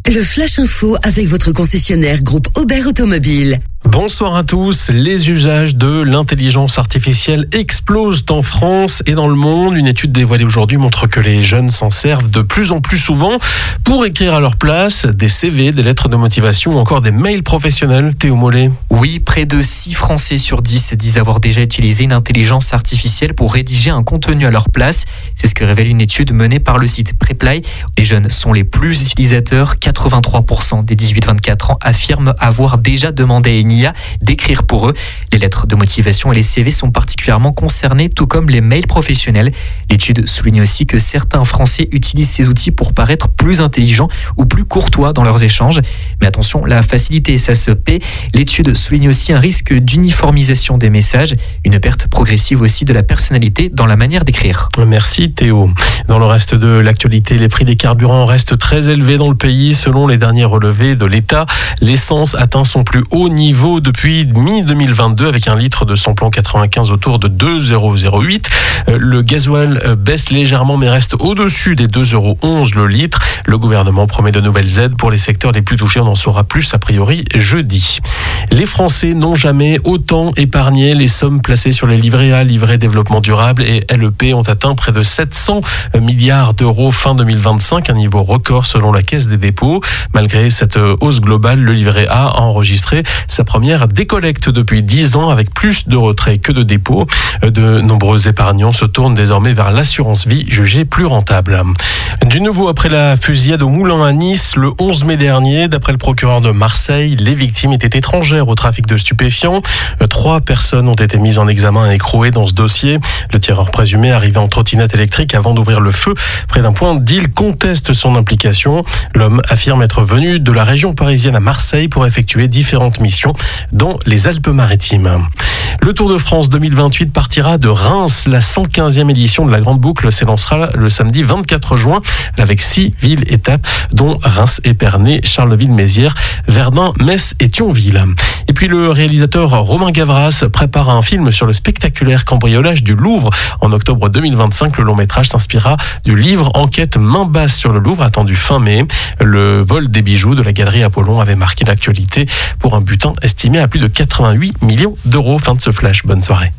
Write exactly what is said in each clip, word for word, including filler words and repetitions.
Le Flash Info avec votre concessionnaire groupe Aubert Automobile. Bonsoir à tous. Les usages de l'intelligence artificielle explosent en France et dans le monde. Une étude dévoilée aujourd'hui montre que les jeunes s'en servent de plus en plus souvent pour écrire à leur place des C V, des lettres de motivation ou encore des mails professionnels. Théo Mollet. Oui, près de six Français sur dix disent avoir déjà utilisé une intelligence artificielle pour rédiger un contenu à leur place. C'est ce que révèle une étude menée par le site Preply. Les jeunes sont les plus utilisateurs. quatre-vingt-trois pour cent des dix-huit vingt-quatre ans affirment avoir déjà demandé à une I A d'écrire pour eux. Les lettres de motivation et les C V sont particulièrement concernés, tout comme les mails professionnels. L'étude souligne aussi que certains Français utilisent ces outils pour paraître plus intelligents ou plus courtois dans leurs échanges. Mais attention, la facilité, ça se paie. L'étude souligne aussi un risque d'uniformisation des messages, une perte progressive aussi de la personnalité dans la manière d'écrire. Merci Théo. Dans le reste de l'actualité, les prix des carburants restent très élevés dans le pays. Selon les derniers relevés de l'État, l'essence atteint son plus haut niveau depuis mi deux mille vingt-deux avec un litre de samplon quatre-vingt-quinze autour de deux euros zéro huit. Le gasoil baisse légèrement mais reste au-dessus des deux euros onze le litre. Le gouvernement promet de nouvelles aides pour les secteurs les plus touchés. On en saura plus a priori jeudi. Les Français n'ont jamais autant épargné. Les sommes placées sur les livrets A, livrets développement durable et L E P ont atteint près de sept cents milliards d'euros fin deux mille vingt-cinq, un niveau record selon la Caisse des dépôts. Malgré cette hausse globale, le livret A a enregistré sa première décollecte depuis dix ans avec plus de retraits que de dépôts. De nombreux épargnants se tournent désormais vers l'assurance vie jugée plus rentable. Du nouveau après la fusillade au Moulin à Nice le onze mai dernier, d'après le procureur de Marseille, les victimes étaient étrangères au trafic de stupéfiants. Trois personnes ont été mises en examen et écrouées dans ce dossier. Le tireur présumé arrivé en trottinette électrique avant d'ouvrir le feu près d'un point de deal conteste son implication. L'homme affirme être venu de la région parisienne à Marseille pour effectuer différentes missions dans les Alpes-Maritimes. Le Tour de France deux mille vingt-huit partira de Reims. La cent quinzième édition de la Grande Boucle s'élancera le samedi vingt-quatre juin avec six villes étapes dont Reims, Épernay, Charleville-Mézières, Verdun, Metz et Thionville. Et puis le réalisateur Romain Gavras prépare un film sur le spectaculaire cambriolage du Louvre. En octobre deux mille vingt-cinq, le long métrage s'inspirera du livre Enquête main basse sur le Louvre attendu fin mai. Le vol des bijoux de la galerie Apollon avait marqué l'actualité pour un butin estimé à plus de quatre-vingt-huit millions d'euros. Fin de ce flash. Bonne soirée.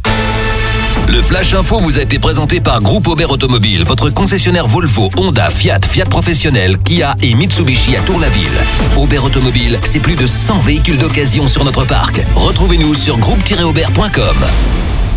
Le Flash Info vous a été présenté par Groupe Aubert Automobile, votre concessionnaire Volvo, Honda, Fiat, Fiat Professionnel, Kia et Mitsubishi à Tour-la-Ville. Aubert Automobile, c'est plus de cent véhicules d'occasion sur notre parc. Retrouvez-nous sur groupe tiret aubert point com.